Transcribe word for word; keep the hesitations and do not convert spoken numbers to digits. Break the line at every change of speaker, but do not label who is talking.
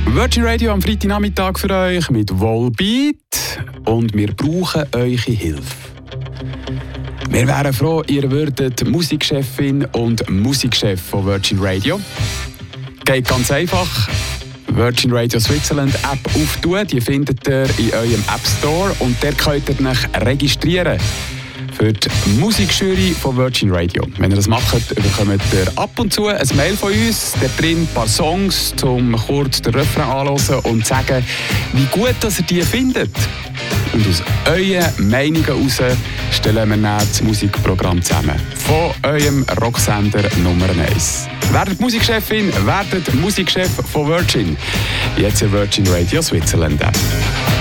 Virgin Radio am Freitagnachmittag für euch mit Volbeat und wir brauchen eure Hilfe. Wir wären froh, ihr würdet Musikchefin und Musikchef von Virgin Radio. Geht ganz einfach. Virgin Radio Switzerland App auftun, die findet ihr in eurem App Store und der könnt ihr euch registrieren für die Musikjury von Virgin Radio. Wenn ihr das macht, bekommt ihr ab und zu ein Mail von uns, da drin ein paar Songs, um kurz den Refrain anzuhören und zu sagen, wie gut dass ihr die findet. Und aus euren Meinungen heraus stellen wir dann das Musikprogramm zusammen. Von eurem Rocksender Nummer eins. Werdet Musikchefin, werdet Musikchef von Virgin. Jetzt in Virgin Radio Switzerland App.